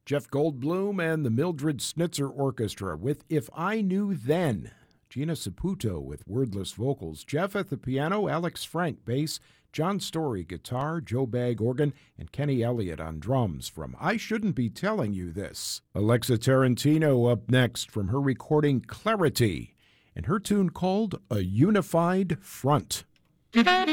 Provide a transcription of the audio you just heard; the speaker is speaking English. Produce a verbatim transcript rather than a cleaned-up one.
Jeff Goldblum and the Mildred Snitzer Orchestra with If I Knew Then. Gina Saputo with wordless vocals. Jeff at the piano, Alex Frank bass, John Story guitar, Joe Bagg organ, and Kenny Elliott on drums from I Shouldn't Be Telling You This. Alexa Tarantino up next from her recording Clarity and her tune called A Unified Front.